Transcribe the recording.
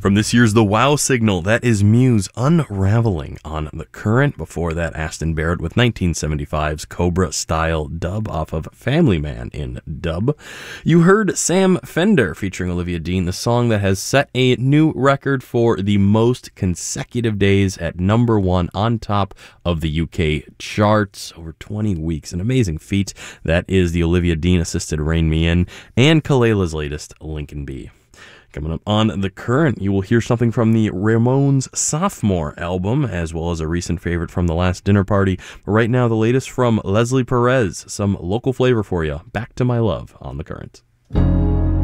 From this year's The Wow Signal, that is Muse Unraveling on The Current. Before that, Aston Barrett with 1975's Cobra-style dub off of Family Man in dub. You heard Sam Fender featuring Olivia Dean, the song that has set a new record for the most consecutive days at number one on top of the UK charts over 20 weeks. An amazing feat. That is the Olivia Dean-assisted Rein Me In and Kalela's latest Lincoln Bee. Coming up on The Current, you will hear something from the Ramones Sophomore album, as well as a recent favorite from The Last Dinner Party. But right now, the latest from Leslie Perez, some local flavor for you. Back to My Love on The Current.